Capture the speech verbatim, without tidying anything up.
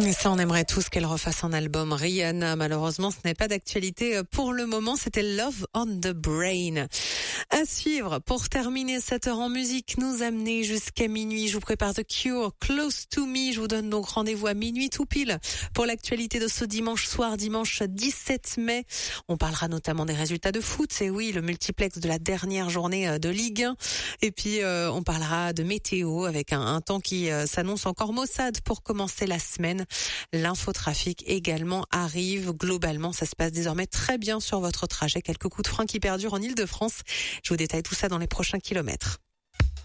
Et ça, on aimerait tous qu'elle refasse un album. Rihanna, malheureusement, ce n'est pas d'actualité pour le moment. C'était Love on the Brain. À suivre, pour terminer cette heure en musique, nous amener jusqu'à minuit. Je vous prépare The Cure, Close to Me. Je vous donne donc rendez-vous à minuit tout pile pour l'actualité de ce dimanche soir, dimanche dix-sept mai. On parlera notamment des résultats de foot. C'est oui, le multiplex de la dernière journée de Ligue un. Et puis, euh, on parlera de météo avec un, un temps qui euh, s'annonce encore maussade pour commencer la semaine. L'infotrafic également arrive. Globalement, ça se passe désormais très bien sur votre trajet. Quelques coups de frein qui perdurent en Île-de-France. Je vous détaille tout ça dans les prochains kilomètres.